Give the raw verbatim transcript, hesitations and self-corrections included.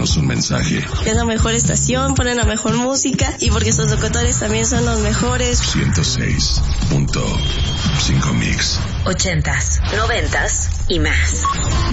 Mándanos un mensaje. Es la mejor estación, ponen la mejor música y porque sus locutores también son los mejores. ciento seis punto cinco Mix. Ochentas, noventas y más.